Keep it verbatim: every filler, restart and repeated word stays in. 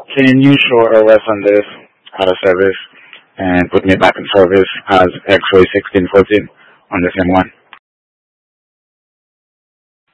Can you show O S on this out of service and put me back in service as X-Ray sixteen fourteen on the same one?